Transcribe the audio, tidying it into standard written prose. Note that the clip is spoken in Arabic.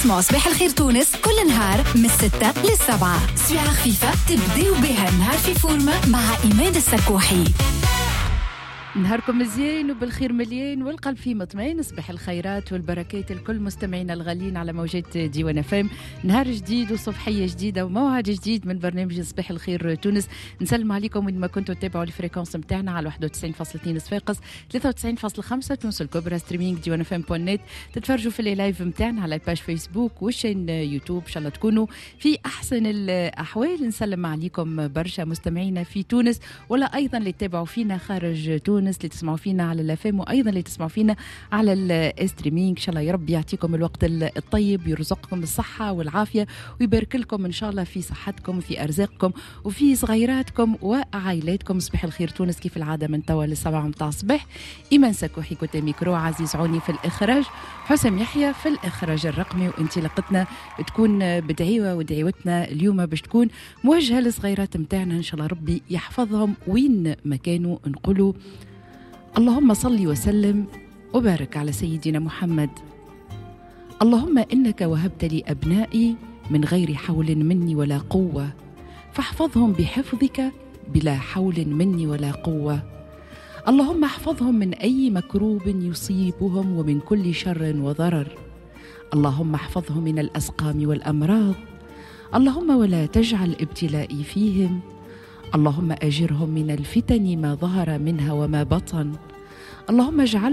تسمعوا صباح الخير تونس كل نهار من 6 ل7. ساعة خفيفة تبداو بها النهار في فورمة مع إيمان السكوحي. نهاركم مزيان وبالخير مليان والقلب فيه مطمئن. صباح الخيرات والبركات الكل مستمعينا الغاليين على موجات ديوان فام. نهار جديد وصبحيه جديده وموعد جديد من برنامج صباح الخير تونس. نسلم عليكم وين ما كنتوا تتابعوا الفريكونس نتاعنا على 91.2 صفاقس، 93.5 تونس الكبرى، ستريمينغ ديوان فام .net. تتفرجوا في اللايف نتاعنا على الباج فيسبوك والشين يوتيوب. ان شاء الله تكونوا في احسن الاحوال. نسلم عليكم برشا مستمعينا في تونس ولا ايضا اللي تتابعوا فينا خارج تونس، اللي تسمعوا فينا على الافام وايضا اللي تسمعوا فينا على الستريمينغ. ان شاء الله يا رب يعطيكم الوقت الطيب، يرزقكم الصحه والعافيه ويبارك لكم ان شاء الله في صحتكم وفي ارزاقكم وفي صغيراتكم وعائلاتكم. صباح الخير تونس كيف العاده من توا للسبعة متاع الصباح. ايمان سكوحي كنت ميكرو، عزيز عوني في الاخراج، حسام يحيى في الاخراج الرقمي. وانطلاقتنا تكون بدعيوه ودعيوتنا اليوم باش تكون موجهه للصغيرات متاعنا ان شاء الله ربي يحفظهم وين ما كانوا. نقولوا اللهم صل وسلم وبارك على سيدنا محمد. اللهم إنك وهبت لي أبنائي من غير حول مني ولا قوة، فاحفظهم بحفظك بلا حول مني ولا قوة. اللهم احفظهم من أي مكروب يصيبهم ومن كل شر وضرر. اللهم احفظهم من الأسقام والأمراض. اللهم ولا تجعل ابتلائي فيهم. اللهم أجرهم من الفتن ما ظهر منها وما بطن. اللهم اجعل